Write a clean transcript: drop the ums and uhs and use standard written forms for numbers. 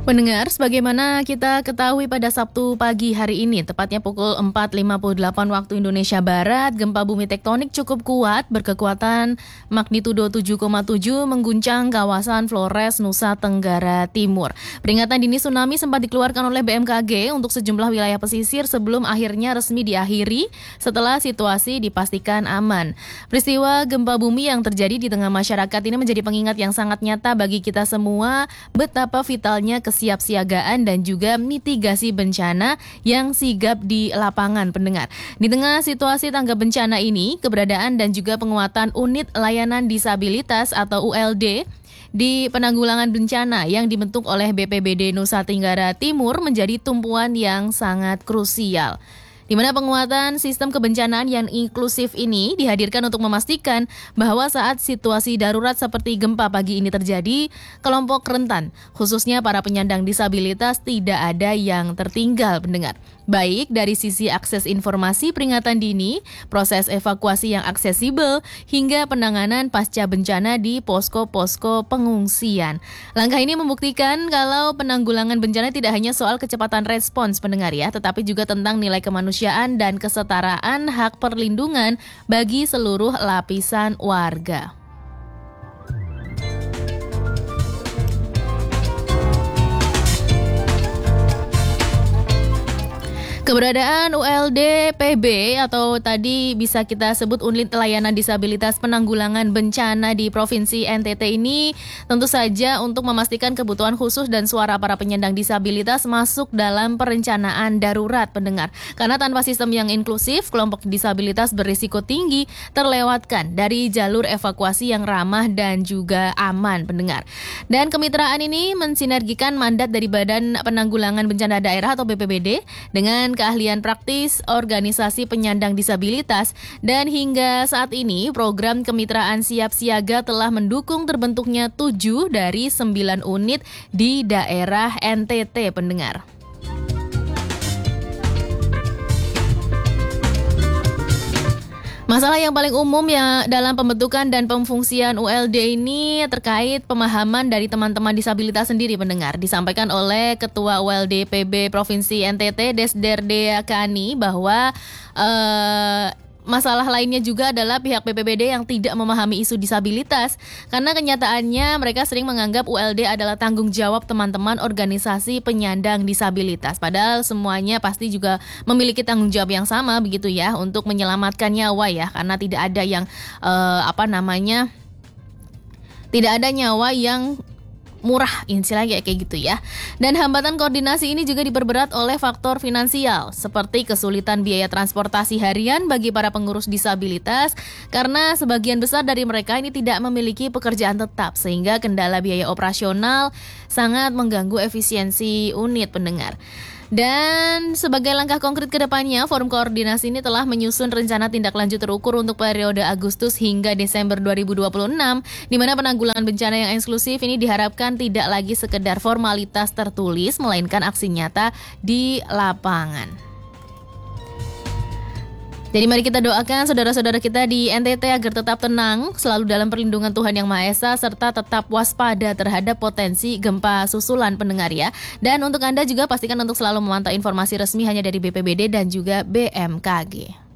Pendengar, sebagaimana kita ketahui pada Sabtu pagi hari ini, tepatnya pukul 4.58 waktu Indonesia Barat, gempa bumi tektonik cukup kuat berkekuatan magnitudo 7,7 mengguncang kawasan Flores, Nusa Tenggara Timur. Peringatan dini tsunami sempat dikeluarkan oleh BMKG untuk sejumlah wilayah pesisir sebelum akhirnya resmi diakhiri setelah situasi dipastikan aman. Peristiwa gempa bumi yang terjadi di tengah masyarakat ini menjadi pengingat yang sangat nyata bagi kita semua betapa vitalnya kesiapsiagaan dan juga mitigasi bencana yang sigap di lapangan, pendengar. Di tengah situasi tanggap bencana ini, keberadaan dan juga penguatan unit layanan disabilitas atau ULD di penanggulangan bencana yang dibentuk oleh BPBD Nusa Tenggara Timur menjadi tumpuan yang sangat krusial. Di mana penguatan sistem kebencanaan yang inklusif ini dihadirkan untuk memastikan bahwa saat situasi darurat seperti gempa pagi ini terjadi, kelompok rentan, khususnya para penyandang disabilitas, tidak ada yang tertinggal, pendengar. Baik dari sisi akses informasi peringatan dini, proses evakuasi yang aksesibel, hingga penanganan pasca bencana di posko-posko pengungsian. Langkah ini membuktikan kalau penanggulangan bencana tidak hanya soal kecepatan respons, pendengar ya, tetapi juga tentang nilai kemanusiaan dan kesetaraan hak perlindungan bagi seluruh lapisan warga. Keberadaan ULD PB atau tadi bisa kita sebut Unit Layanan Disabilitas Penanggulangan Bencana di Provinsi NTT ini tentu saja untuk memastikan kebutuhan khusus dan suara para penyandang disabilitas masuk dalam perencanaan darurat, pendengar. Karena tanpa sistem yang inklusif, kelompok disabilitas berisiko tinggi terlewatkan dari jalur evakuasi yang ramah dan juga aman, pendengar. Dan kemitraan ini mensinergikan mandat dari Badan Penanggulangan Bencana Daerah atau BPBD dengan keahlian praktis organisasi penyandang disabilitas, dan hingga saat ini program kemitraan siap siaga telah mendukung terbentuknya 7 dari 9 unit di daerah NTT, pendengar. Masalah yang paling umum ya dalam pembentukan dan pemfungsian ULD ini terkait pemahaman dari teman-teman disabilitas sendiri, pendengar. Disampaikan oleh Ketua ULD PB Provinsi NTT Desderde Kani bahwa masalah lainnya juga adalah pihak BPBD yang tidak memahami isu disabilitas, karena kenyataannya mereka sering menganggap ULD adalah tanggung jawab teman-teman organisasi penyandang disabilitas. Padahal semuanya pasti juga memiliki tanggung jawab yang sama begitu ya untuk menyelamatkan nyawa ya, karena tidak ada yang tidak ada nyawa yang murah, istilahnya kayak gitu ya. Dan hambatan koordinasi ini juga diperberat oleh faktor finansial seperti kesulitan biaya transportasi harian bagi para pengurus disabilitas, karena sebagian besar dari mereka ini tidak memiliki pekerjaan tetap, sehingga kendala biaya operasional sangat mengganggu efisiensi unit, pendengar. Dan sebagai langkah konkret ke depannya, Forum Koordinasi ini telah menyusun rencana tindak lanjut terukur untuk periode Agustus hingga Desember 2026, di mana penanggulangan bencana yang eksklusif ini diharapkan tidak lagi sekedar formalitas tertulis, melainkan aksi nyata di lapangan. Jadi mari kita doakan saudara-saudara kita di NTT agar tetap tenang, selalu dalam perlindungan Tuhan Yang Maha Esa, serta tetap waspada terhadap potensi gempa susulan, pendengar ya. Dan untuk Anda juga pastikan untuk selalu memantau informasi resmi hanya dari BPBD dan juga BMKG.